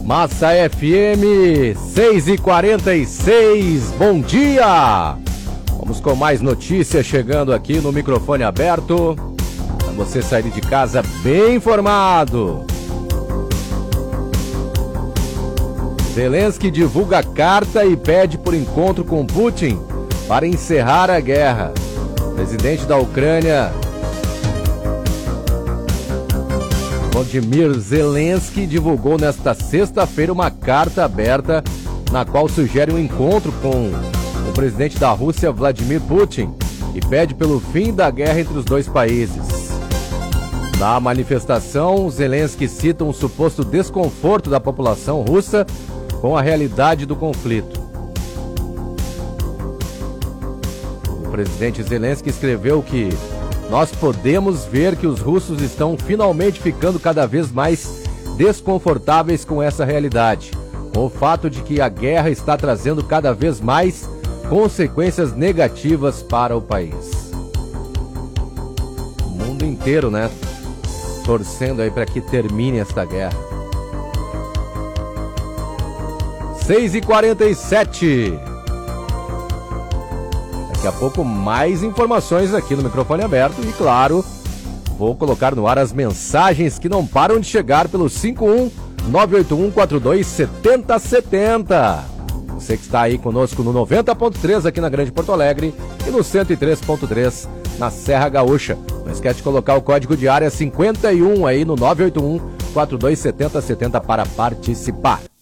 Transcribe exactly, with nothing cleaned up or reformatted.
Massa F M seis e quarenta e seis, bom dia! Vamos com mais notícias chegando aqui no microfone aberto, para você sair de casa bem informado. Zelensky divulga carta e pede por encontro com Putin para encerrar a guerra. O presidente da Ucrânia, Volodymyr Zelensky, divulgou nesta sexta-feira uma carta aberta na qual sugere um encontro com o presidente da Rússia, Vladimir Putin, e pede pelo fim da guerra entre os dois países. Na manifestação, Zelensky cita um suposto desconforto da população russa com a realidade do conflito. O presidente Zelensky escreveu que nós podemos ver que os russos estão finalmente ficando cada vez mais desconfortáveis com essa realidade, com o fato de que a guerra está trazendo cada vez mais consequências negativas para o país. O mundo inteiro, né, torcendo aí para que termine esta guerra. seis e quarenta e sete. Daqui a pouco mais informações aqui no microfone aberto e, claro, vou colocar no ar as mensagens que não param de chegar pelo cinco um nove oito um quatro dois sete zero sete zero. Você que está aí conosco no noventa ponto três aqui na Grande Porto Alegre e no cento e três ponto três na Serra Gaúcha. Não esquece de colocar o código de área cinquenta e um aí no nove oito um quatro dois sete zero sete zero para participar.